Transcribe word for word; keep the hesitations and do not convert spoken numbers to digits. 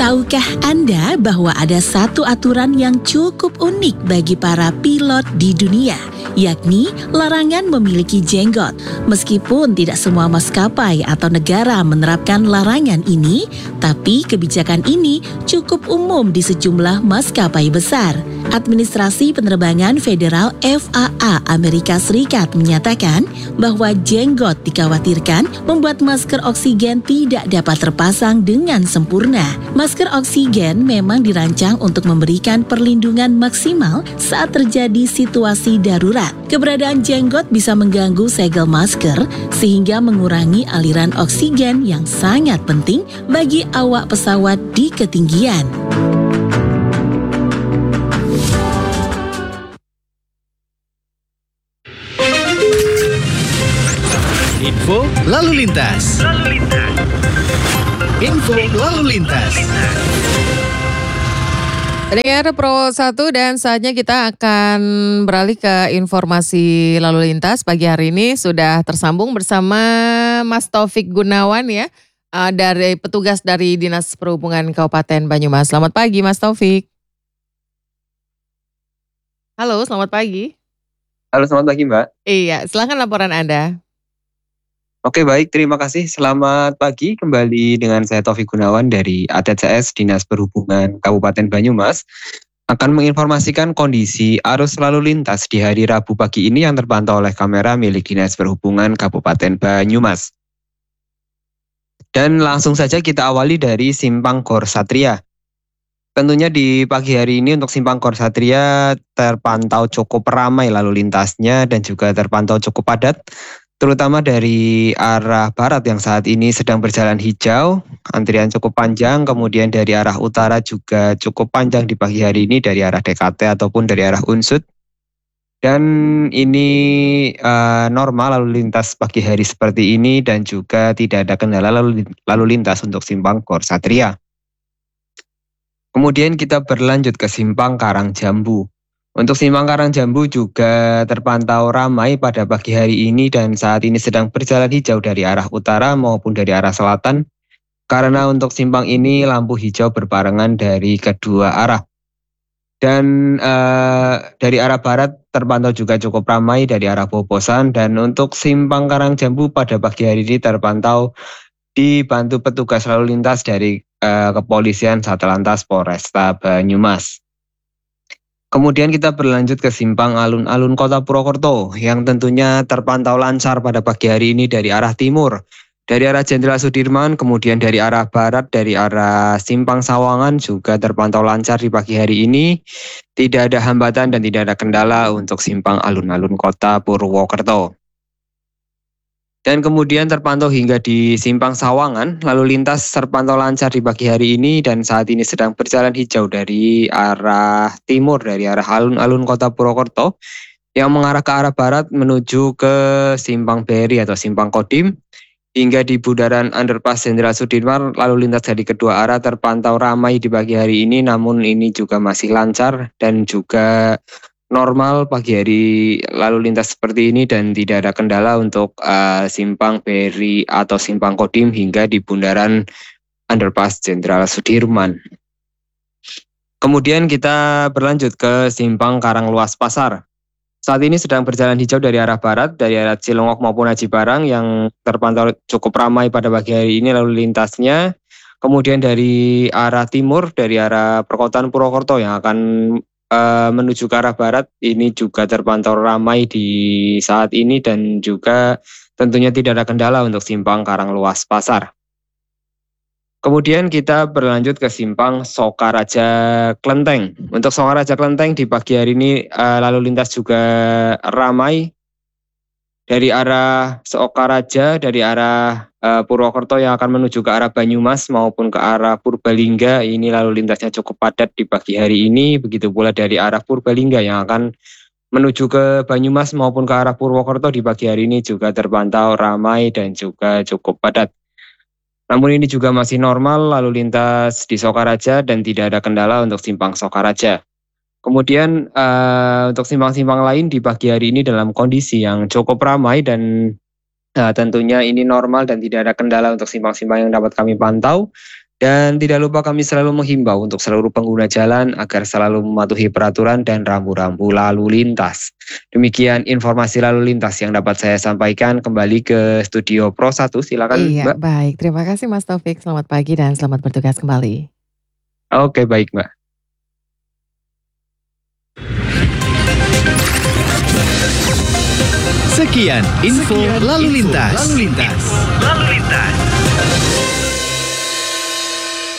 Tahukah Anda bahwa ada satu aturan yang cukup unik bagi para pilot di dunia, yakni larangan memiliki jenggot. Meskipun tidak semua maskapai atau negara menerapkan larangan ini, tapi kebijakan ini cukup umum di sejumlah maskapai besar. Administrasi Penerbangan Federal F A A Amerika Serikat menyatakan bahwa jenggot dikhawatirkan membuat masker oksigen tidak dapat terpasang dengan sempurna. Masker oksigen memang dirancang untuk memberikan perlindungan maksimal saat terjadi situasi darurat. Keberadaan jenggot bisa mengganggu segel masker sehingga mengurangi aliran oksigen yang sangat penting bagi awak pesawat di ketinggian. Info lalu lintas. Lalu lintas. Info lalu lintas. Pendengar Pro satu dan saatnya kita akan beralih ke informasi lalu lintas. Pagi hari ini sudah tersambung bersama Mas Taufik Gunawan ya, uh, dari petugas dari Dinas Perhubungan Kabupaten Banyumas. Selamat pagi Mas Taufik. Halo, selamat pagi. Halo, selamat pagi Mbak. Iya, silakan laporan Anda. Oke, baik, terima kasih. Selamat pagi, kembali dengan saya Taufik Gunawan dari A T C S Dinas Perhubungan Kabupaten Banyumas akan menginformasikan kondisi arus lalu lintas di hari Rabu pagi ini yang terpantau oleh kamera milik Dinas Perhubungan Kabupaten Banyumas. Dan langsung saja kita awali dari Simpang Gor Satria. Tentunya di pagi hari ini untuk Simpang Gor Satria terpantau cukup ramai lalu lintasnya dan juga terpantau cukup padat, terutama dari arah barat yang saat ini sedang berjalan hijau, antrian cukup panjang, kemudian dari arah utara juga cukup panjang di pagi hari ini dari arah D K T ataupun dari arah Unsud. Dan ini uh, normal lalu lintas pagi hari seperti ini dan juga tidak ada kendala lalu, lalu lintas untuk Simpang Gor Satria. Kemudian kita berlanjut ke Simpang Karangjambu. Untuk Simpang Karangjambu juga terpantau ramai pada pagi hari ini dan saat ini sedang berjalan hijau dari arah utara maupun dari arah selatan. Karena untuk simpang ini lampu hijau berbarengan dari kedua arah. Dan eh, dari arah barat terpantau juga cukup ramai dari arah Bobosan. Dan untuk Simpang Karangjambu pada pagi hari ini terpantau dibantu petugas lalu lintas dari eh, Kepolisian Satlantas Polresta Banyumas. Kemudian kita berlanjut ke Simpang Alun-Alun Kota Purwokerto yang tentunya terpantau lancar pada pagi hari ini dari arah timur. Dari arah Jenderal Sudirman, kemudian dari arah barat, dari arah Simpang Sawangan juga terpantau lancar di pagi hari ini. Tidak ada hambatan dan tidak ada kendala untuk Simpang Alun-Alun Kota Purwokerto. Dan kemudian terpantau hingga di Simpang Sawangan, lalu lintas terpantau lancar di pagi hari ini dan saat ini sedang berjalan hijau dari arah timur, dari arah alun-alun Kota Purwokerto yang mengarah ke arah barat menuju ke Simpang Beri atau Simpang Kodim hingga di bundaran Underpass Jenderal Sudirman. Lalu lintas dari kedua arah terpantau ramai di pagi hari ini, namun ini juga masih lancar dan juga normal pagi hari lalu lintas seperti ini dan tidak ada kendala untuk uh, Simpang Beri atau Simpang Kodim hingga di bundaran Underpass Jenderal Sudirman. Kemudian kita berlanjut ke Simpang Karangluas Pasar. Saat ini sedang berjalan hijau dari arah barat, dari arah Cilongok maupun Aji Barang yang terpantau cukup ramai pada pagi hari ini lalu lintasnya. Kemudian dari arah timur, dari arah perkotaan Purwokerto yang akan Uh, menuju ke arah barat ini juga terpantau ramai di saat ini dan juga tentunya tidak ada kendala untuk Simpang Karangluas Pasar. Kemudian kita berlanjut ke Simpang Sokaraja Klenteng. Untuk Sokaraja Klenteng di pagi hari ini uh, lalu lintas juga ramai dari arah Sokaraja, dari arah uh, Purwokerto yang akan menuju ke arah Banyumas maupun ke arah Purbalingga. Ini lalu lintasnya cukup padat di pagi hari ini. Begitu pula dari arah Purbalingga yang akan menuju ke Banyumas maupun ke arah Purwokerto di pagi hari ini juga terpantau ramai dan juga cukup padat. Namun ini juga masih normal lalu lintas di Sokaraja dan tidak ada kendala untuk Simpang Sokaraja. Kemudian uh, untuk simpang-simpang lain di pagi hari ini dalam kondisi yang cukup ramai dan uh, tentunya ini normal dan tidak ada kendala untuk simpang-simpang yang dapat kami pantau. Dan tidak lupa kami selalu menghimbau untuk seluruh pengguna jalan agar selalu mematuhi peraturan dan rambu-rambu lalu lintas. Demikian informasi lalu lintas yang dapat saya sampaikan. Kembali ke studio Pro satu, silakan Iya, Mbak. baik. Terima kasih Mas Taufik. Selamat pagi dan selamat bertugas kembali. Oke, baik Mbak. Sekian info lalu lintas. Lalu lintas. Lalu lintas.